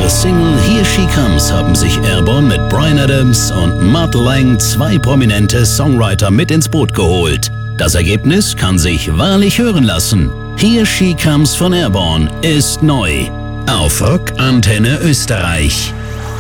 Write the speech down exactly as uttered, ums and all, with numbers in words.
ihrer Single Here She Comes haben sich Airborne mit Bryan Adams und Mutt Lange zwei prominente Songwriter mit ins Boot geholt. Das Ergebnis kann sich wahrlich hören lassen. Here She Comes von Airborne ist neu auf Rock Antenne Österreich.